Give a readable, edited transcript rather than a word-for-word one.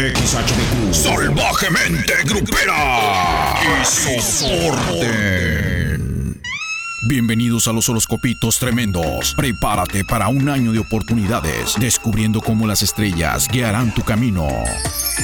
XHDQ. Salvajemente grupera. Y soporte. Bienvenidos a los horoscopitos tremendos. Prepárate para un año de oportunidades, descubriendo cómo las estrellas guiarán tu camino.